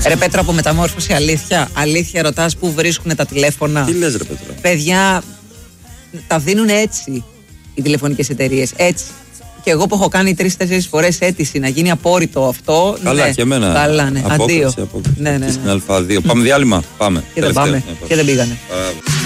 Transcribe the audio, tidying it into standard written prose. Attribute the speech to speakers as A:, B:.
A: Ρε Πέτρο, από μεταμόρφωση, αλήθεια ρωτάς πού βρίσκουν τα τηλέφωνα.
B: Τι λες, ρε Πέτρο?
A: Παιδιά, τα δίνουν έτσι οι τηλεφωνικές εταιρείες. Έτσι. Και εγώ που έχω κάνει 3-4 φορές αίτηση να γίνει απόρριτο αυτό.
B: Καλά,
A: ναι,
B: και εμένα.
A: Καλά, ναι. Αντίο.
B: Απόκριση.
A: Ναι.
B: Στην Α2. Πάμε διάλειμμα. Πάμε.
A: Και δεν πάμε. Και δεν πήγανε.